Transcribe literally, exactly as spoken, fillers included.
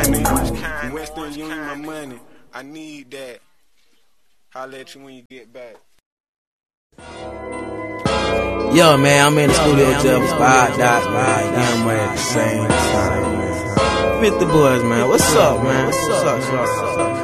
Western Union, my money. I need that. Holla at you when you get back. Yo, man, I'm in the studio with Jeff Five Dots, man. Damn way at the same time. fifty boys, man. What's up, man? What's up, what's up?